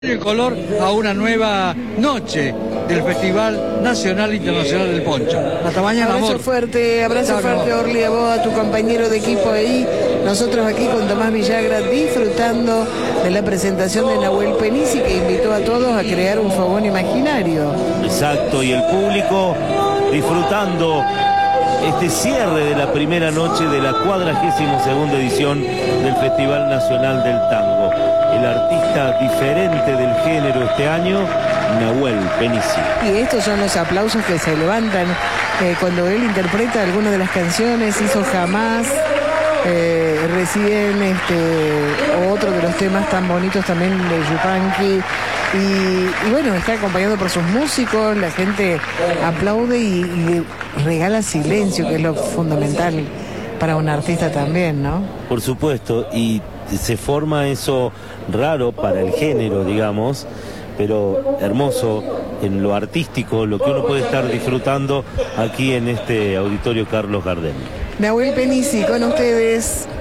El color a una nueva noche del Festival Nacional Internacional del Poncho. Hasta mañana, abrazo amor. fuerte, Orly, a vos, a tu compañero de equipo ahí. Nosotros aquí con Tomás Villagra disfrutando de la presentación de Nahuel Penisi, que invitó a todos a crear un fogón imaginario. Exacto, y el público disfrutando este cierre de la primera noche de la 42ª edición del Festival Nacional del Tango. El artista diferente del género este año, Nahuel Penisi. Y estos son los aplausos que se levantan cuando él interpreta algunas de las canciones. Hizo Jamás, recién otro de los temas tan bonitos también de Yupanqui. Y bueno, está acompañado por sus músicos, la gente aplaude y le regala silencio, que es lo fundamental para un artista también, ¿no? Por supuesto, y se forma eso raro para el género, digamos, pero hermoso en lo artístico, lo que uno puede estar disfrutando aquí en este auditorio Carlos Gardel. Nahuel Penisi con ustedes.